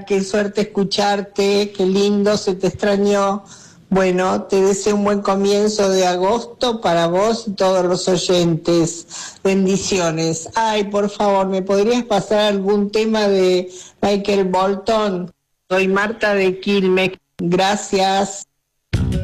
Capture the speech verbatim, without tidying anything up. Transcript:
Qué suerte escucharte, qué lindo, se te extrañó. Bueno, te deseo un buen comienzo de agosto para vos y todos los oyentes. Bendiciones. Ay, por favor, ¿me podrías pasar algún tema de Michael Bolton? Soy Marta de Quilmes. Gracias.